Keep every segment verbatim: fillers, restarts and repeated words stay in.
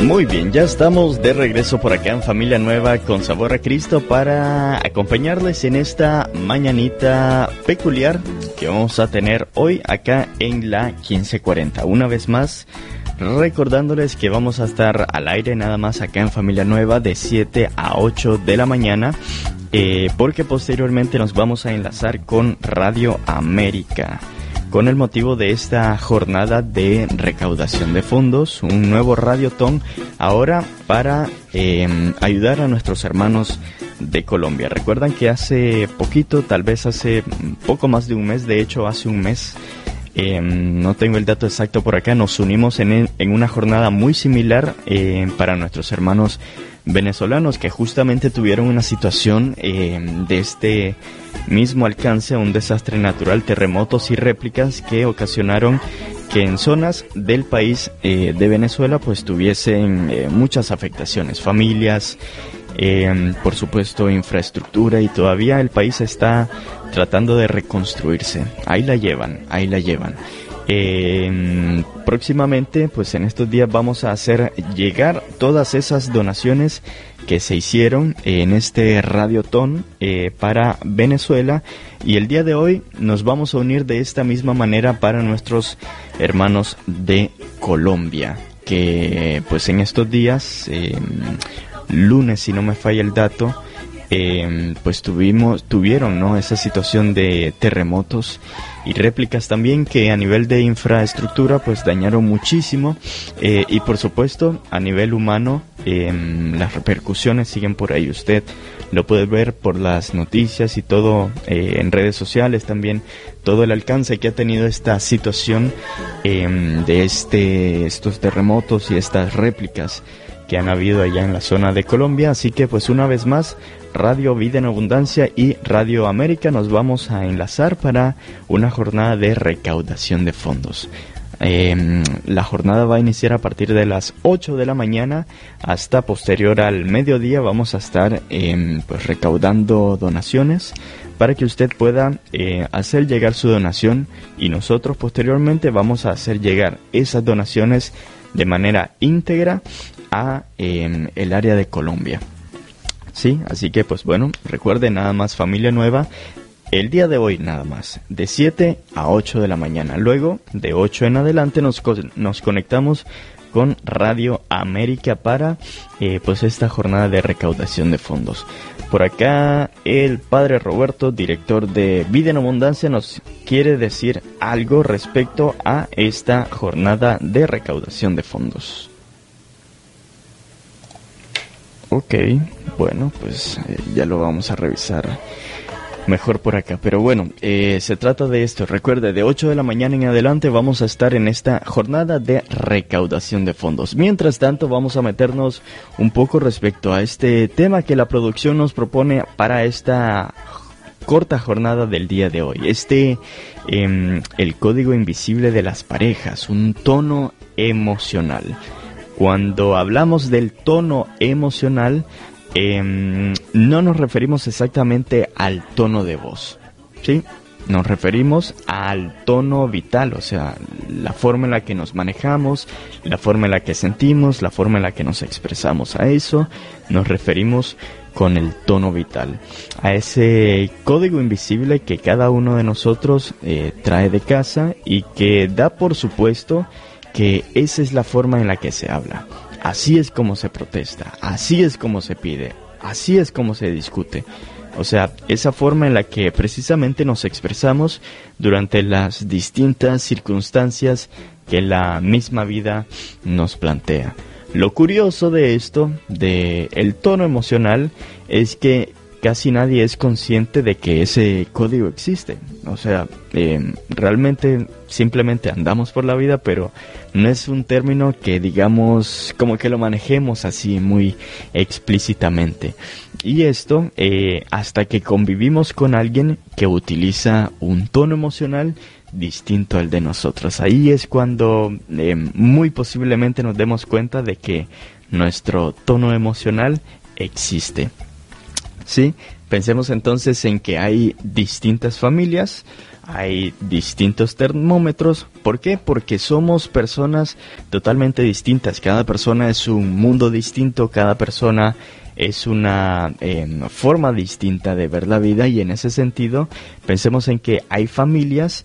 Muy bien, ya estamos de regreso por acá en Familia Nueva con Sabor a Cristo para acompañarles en esta mañanita peculiar que vamos a tener hoy acá en la quince cuarenta. Una vez más, recordándoles que vamos a estar al aire nada más acá en Familia Nueva de siete a ocho de la mañana, eh, porque posteriormente nos vamos a enlazar con Radio América, con el motivo de esta jornada de recaudación de fondos, un nuevo radiotón ahora para eh, ayudar a nuestros hermanos de Colombia. Recuerdan que hace poquito, tal vez hace poco más de un mes, de hecho hace un mes, eh, no tengo el dato exacto por acá, nos unimos en, en una jornada muy similar eh, para nuestros hermanos venezolanos que justamente tuvieron una situación eh, de este mismo alcance, un desastre natural, terremotos y réplicas que ocasionaron que en zonas del país eh, de Venezuela pues tuviesen eh, muchas afectaciones, familias, eh, por supuesto infraestructura, y todavía el país está tratando de reconstruirse. Ahí la llevan, ahí la llevan. Eh, próximamente, pues en estos días vamos a hacer llegar todas esas donaciones que se hicieron en este radiotón eh, para Venezuela, y el día de hoy nos vamos a unir de esta misma manera para nuestros hermanos de Colombia, que pues en estos días, eh, lunes si no me falla el dato, Eh, pues tuvimos, tuvieron, ¿no?, esa situación de terremotos y réplicas también que a nivel de infraestructura pues dañaron muchísimo, eh, y por supuesto a nivel humano eh, las repercusiones siguen por ahí. Usted lo puede ver por las noticias y todo eh, en redes sociales también, todo el alcance que ha tenido esta situación eh, de este, estos terremotos y estas réplicas que han habido allá en la zona de Colombia. Así que pues una vez más, Radio Vida en Abundancia y Radio América nos vamos a enlazar para una jornada de recaudación de fondos. Eh, la jornada va a iniciar a partir de las ocho de la mañana hasta posterior al mediodía. Vamos a estar eh, pues recaudando donaciones para que usted pueda eh, hacer llegar su donación, y nosotros posteriormente vamos a hacer llegar esas donaciones de manera íntegra a eh, el área de Colombia. Sí, así que pues bueno, recuerde nada más, Familia Nueva, el día de hoy nada más, de siete a ocho de la mañana. Luego, de ocho en adelante, nos, nos conectamos con Radio América para eh, pues esta jornada de recaudación de fondos. Por acá, el Padre Roberto, director de Vida en Abundancia, nos quiere decir algo respecto a esta jornada de recaudación de fondos. Ok, bueno, pues eh, ya lo vamos a revisar mejor por acá. Pero bueno, eh, se trata de esto. Recuerde, de ocho de la mañana en adelante vamos a estar en esta jornada de recaudación de fondos. Mientras tanto, vamos a meternos un poco respecto a este tema que la producción nos propone para esta corta jornada del día de hoy. Este, eh, el código invisible de las parejas, un tono emocional. Cuando hablamos del tono emocional, eh, no nos referimos exactamente al tono de voz, ¿sí? Nos referimos al tono vital, o sea, la forma en la que nos manejamos, la forma en la que sentimos, la forma en la que nos expresamos. A eso nos referimos con el tono vital, a ese código invisible que cada uno de nosotros eh, trae de casa y que da por supuesto que esa es la forma en la que se habla, así es como se protesta, así es como se pide, así es como se discute. O sea, esa forma en la que precisamente nos expresamos durante las distintas circunstancias que la misma vida nos plantea. Lo curioso de esto, de el tono emocional, es que casi nadie es consciente de que ese código existe. O sea, eh, realmente simplemente andamos por la vida, pero no es un término que digamos como que lo manejemos así muy explícitamente. Y esto eh, hasta que convivimos con alguien que utiliza un tono emocional distinto al de nosotros. Ahí es cuando eh, muy posiblemente nos demos cuenta de que nuestro tono emocional existe. ¿Sí? Pensemos entonces en que hay distintas familias, hay distintos termómetros. ¿Por qué? Porque somos personas totalmente distintas. Cada persona es un mundo distinto, cada persona es una eh, forma distinta de ver la vida, y en ese sentido pensemos en que hay familias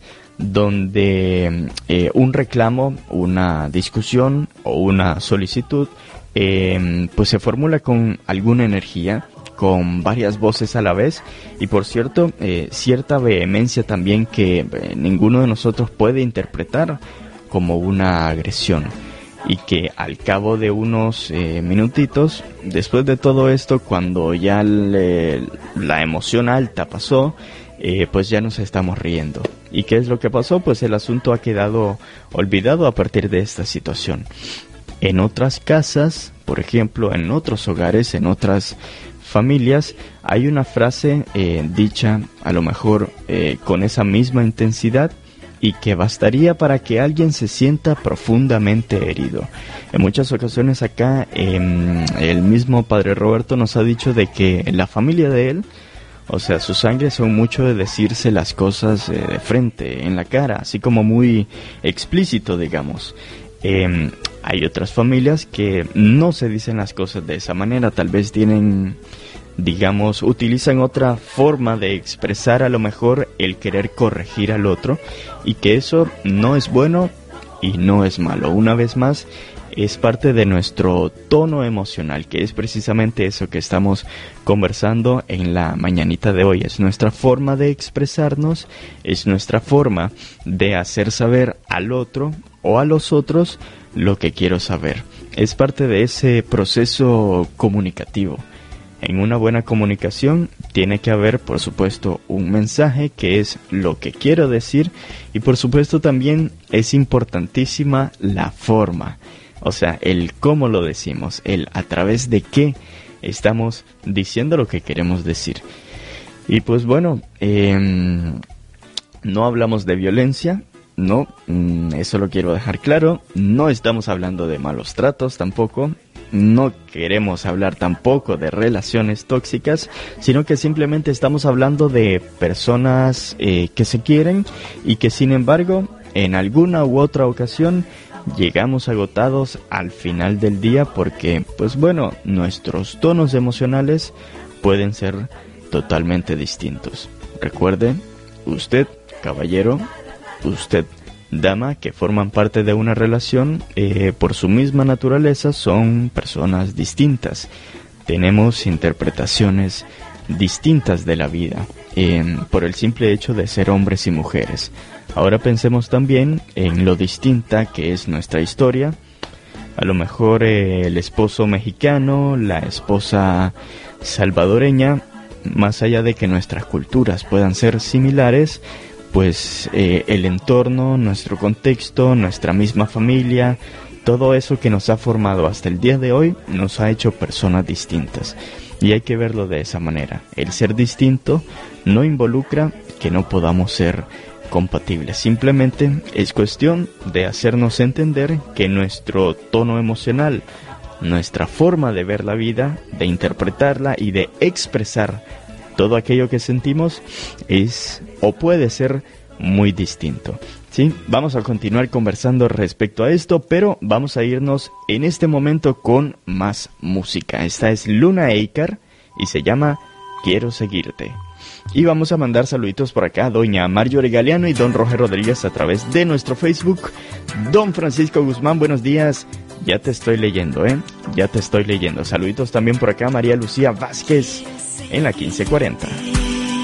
donde eh, un reclamo, una discusión o una solicitud eh, pues se formula con alguna energía, con varias voces a la vez, y por cierto, eh, cierta vehemencia también que eh, ninguno de nosotros puede interpretar como una agresión, y que al cabo de unos eh, minutitos, después de todo esto, cuando ya le, la emoción alta pasó, eh, pues ya nos estamos riendo. ¿Y qué es lo que pasó? Pues el asunto ha quedado olvidado a partir de esta situación. En otras casas, por ejemplo, en otros hogares, en otras familias, hay una frase eh, dicha a lo mejor eh, con esa misma intensidad, y que bastaría para que alguien se sienta profundamente herido. En muchas ocasiones acá eh, el mismo Padre Roberto nos ha dicho de que la familia de él, o sea, su sangre, son mucho de decirse las cosas eh, de frente, en la cara, así como muy explícito, digamos. Eh, hay otras familias que no se dicen las cosas de esa manera, tal vez tienen, digamos, utilizan otra forma de expresar a lo mejor el querer corregir al otro, y que eso no es bueno y no es malo. Una vez más, es parte de nuestro tono emocional, que es precisamente eso que estamos conversando en la mañanita de hoy. Es nuestra forma de expresarnos, es nuestra forma de hacer saber al otro o a los otros lo que quiero saber. Es parte de ese proceso comunicativo. En una buena comunicación tiene que haber, por supuesto, un mensaje, que es lo que quiero decir, y por supuesto también es importantísima la forma, o sea, el cómo lo decimos, el a través de qué estamos diciendo lo que queremos decir. Y pues bueno, eh, no hablamos de violencia, no, eso lo quiero dejar claro, no estamos hablando de malos tratos tampoco. No queremos hablar tampoco de relaciones tóxicas, sino que simplemente estamos hablando de personas eh, que se quieren, y que sin embargo en alguna u otra ocasión llegamos agotados al final del día, porque pues bueno, nuestros tonos emocionales pueden ser totalmente distintos. Recuerde, usted, caballero, usted, dama, que forman parte de una relación, eh, por su misma naturaleza son personas distintas. Tenemos interpretaciones distintas de la vida, eh, por el simple hecho de ser hombres y mujeres. Ahora pensemos también en lo distinta que es nuestra historia. A lo mejor eh, el esposo mexicano, la esposa salvadoreña, más allá de que nuestras culturas puedan ser similares, pues eh, el entorno, nuestro contexto, nuestra misma familia, todo eso que nos ha formado hasta el día de hoy nos ha hecho personas distintas. Y hay que verlo de esa manera. El ser distinto no involucra que no podamos ser compatibles. Simplemente es cuestión de hacernos entender que nuestro tono emocional, nuestra forma de ver la vida, de interpretarla y de expresar todo aquello que sentimos es o puede ser muy distinto. Sí, vamos a continuar conversando respecto a esto, pero vamos a irnos en este momento con más música. Esta es Luna Eikar y se llama Quiero Seguirte. Y vamos a mandar saluditos por acá a doña Marjorie Galeano y don Roger Rodríguez a través de nuestro Facebook. Don Francisco Guzmán, buenos días. Ya te estoy leyendo, ¿eh? Ya te estoy leyendo. Saluditos también por acá a María Lucía Vázquez en la quince cuarenta.